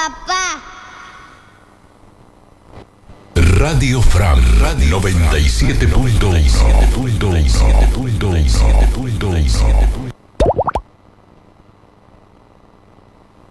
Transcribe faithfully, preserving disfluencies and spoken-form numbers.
papá. Radio Fran, noventa y siete punto uno.